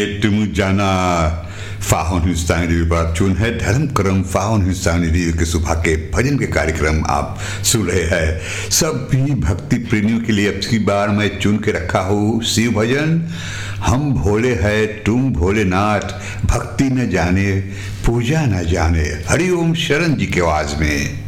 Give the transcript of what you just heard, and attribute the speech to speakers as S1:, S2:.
S1: तुम जाना फाहुन हिंदुस्तानी रेडियो पर चुन है धर्म कर्म फाहुन हिंदुस्तानी रेडियो के सुबह के भजन के कार्यक्रम आप सुन रहे हैं। सभी भक्ति प्रेमियों के लिए अब की बार मैं चुन के रखा हूँ शिव भजन। हम भोले हैं तुम भोलेनाथ, भक्ति न जाने पूजा न जाने। हरिओम शरण जी के आवाज में।